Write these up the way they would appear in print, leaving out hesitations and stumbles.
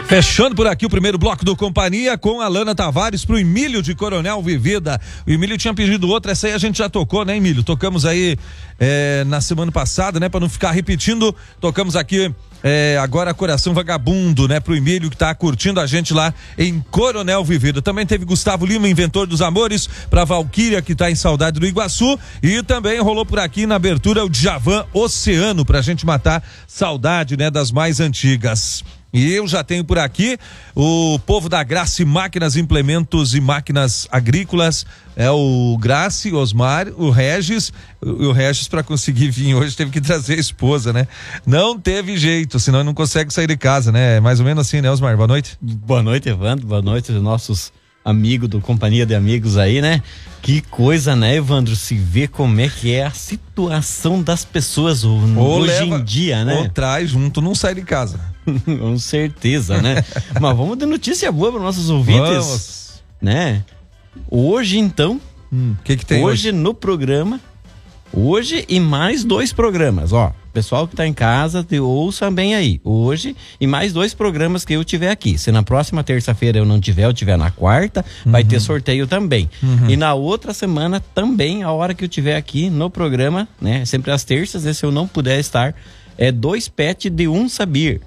Fechando por aqui o primeiro bloco do Companhia com a Lana Tavares pro Emílio de Coronel Vivida. O Emílio tinha pedido outra, essa aí a gente já tocou, né, Emílio? Tocamos aí na semana passada, né? Pra não ficar repetindo, tocamos aqui agora Coração Vagabundo, né? Pro Emílio que tá curtindo a gente lá em Coronel Vivida. Também teve Gustavo Lima, Inventor dos Amores, pra Valquíria que tá em Saudade do Iguaçu, e também rolou por aqui na abertura o Djavan Oceano, pra gente matar saudade, né? Das mais antigas. E eu já tenho por aqui o povo da Grace Máquinas, Implementos e Máquinas Agrícolas, o Grace, Osmar, o Regis para conseguir vir hoje teve que trazer a esposa, né? Não teve jeito, senão não consegue sair de casa, né? É mais ou menos assim, né, Osmar? Boa noite. Boa noite, Evandro, boa noite aos nossos amigos do Companhia de Amigos aí, né? Que coisa, né, Evandro? Se vê como é que é a situação das pessoas hoje em dia, né? Ou traz junto, não sai de casa. Com certeza, né? Mas vamos de notícia boa para nossos ouvintes. Vamos. Né? Hoje, então, que tem hoje no programa, hoje e mais 2 programas, ó. Pessoal que tá em casa, ouça bem aí. Hoje e mais 2 programas que eu tiver aqui. Se na próxima terça-feira eu não tiver, eu tiver na quarta, vai ter sorteio também. E na outra semana também, a hora que eu tiver aqui no programa, né? Sempre às terças, e se eu não puder estar, 2 pets de um Sabir.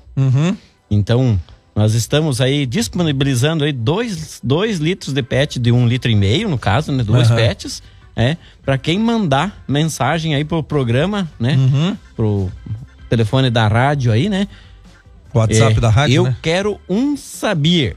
Então, nós estamos aí disponibilizando aí 2 litros de pet de 1,5 litro, no caso, né? 2 pets, para quem mandar mensagem aí pro programa, né? Pro telefone da rádio aí, né? WhatsApp da rádio, eu né? quero um Sabir.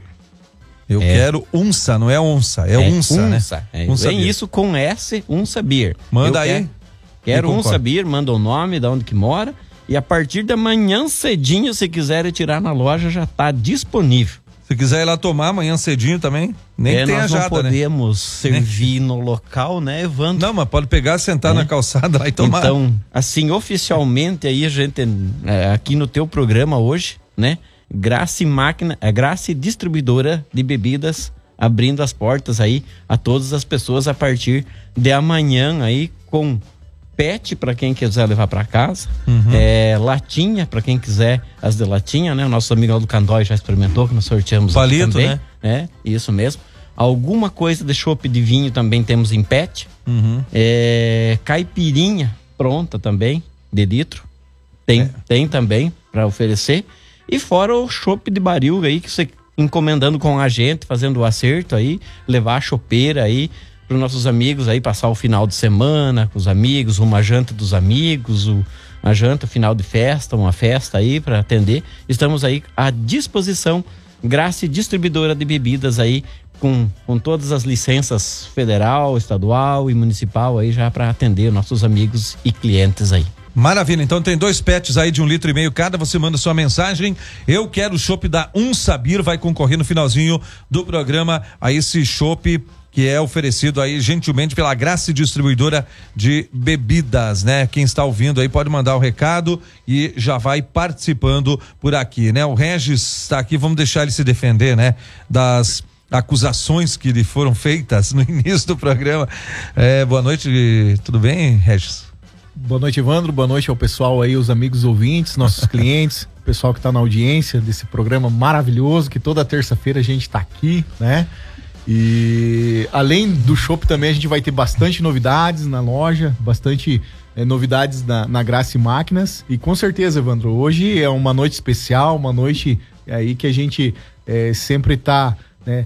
Eu quero unça, não é onça, unça, né? Vem isso com S, um Sabir. Manda aí. Quero um Sabir, manda o nome, de onde que mora. E a partir da manhã cedinho, se quiser tirar na loja, já está disponível. Se quiser ir lá tomar amanhã cedinho também, nem que tenha nós jada, não podemos servir no local, né, Evandro? Não, mas pode pegar, sentar na calçada lá e tomar. Então, assim, oficialmente aí a gente, aqui no teu programa hoje, né, Grace Distribuidora de Bebidas, abrindo as portas aí a todas as pessoas a partir de amanhã aí com pet para quem quiser levar para casa, latinha para quem quiser as de latinha, né? O nosso amigo do Candói já experimentou, que nós sorteamos palito, também, né? Isso mesmo. Alguma coisa de chopp de vinho também temos em pet. Caipirinha pronta também, de litro. Tem também para oferecer. E fora o chopp de baril aí, que você encomendando com a gente, fazendo o acerto aí, levar a chopeira aí para os nossos amigos aí, passar o final de semana com os amigos, uma janta dos amigos, uma janta final de festa, uma festa aí para atender. Estamos aí à disposição, Grace Distribuidora de Bebidas aí, com todas as licenças federal, estadual e municipal aí já para atender nossos amigos e clientes aí. Maravilha, então tem 2 pets aí de 1,5 litro cada, você manda sua mensagem, eu quero o chopp da Sabir, vai concorrer no finalzinho do programa a esse chopp que é oferecido aí gentilmente pela Grace Distribuidora de Bebidas, né? Quem está ouvindo aí pode mandar o recado e já vai participando por aqui, né? O Regis está aqui, vamos deixar ele se defender, né? Das acusações que lhe foram feitas no início do programa. Boa noite, tudo bem, Regis? Boa noite, Evandro, boa noite ao pessoal aí, os amigos ouvintes, nossos clientes, o pessoal que está na audiência desse programa maravilhoso, que toda terça-feira a gente está aqui, né? E além do chopp também a gente vai ter bastante novidades na loja, bastante novidades na Grace Máquinas, e com certeza, Evandro, hoje é uma noite especial, uma noite aí que a gente sempre está, né,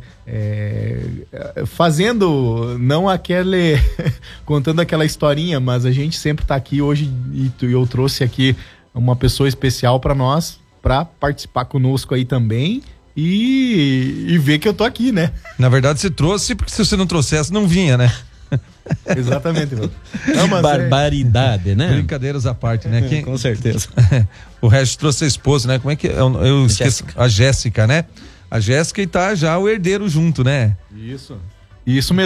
fazendo, não aquele contando aquela historinha, mas a gente sempre está aqui hoje e eu trouxe aqui uma pessoa especial para nós, para participar conosco aí também. E ver que eu tô aqui, né? Na verdade você trouxe, porque se você não trouxesse não vinha, né? Exatamente, mano. Barbaridade, né? Brincadeiras à parte, né? Com certeza. O Regis trouxe a esposa, né? Como é que eu esqueço? A Jéssica, né? A Jéssica e tá já o herdeiro junto, né? Isso mesmo.